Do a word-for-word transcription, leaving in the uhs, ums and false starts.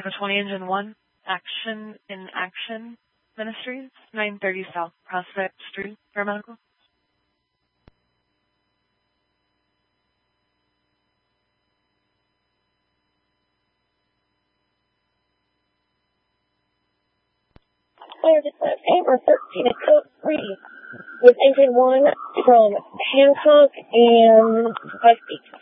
Echo twenty Engine one, Action in Action Ministries, nine thirty South Prospect Street, paramedical. Fire dispatch, Amber thirteen at code three with engine one from Hancock and High Speed.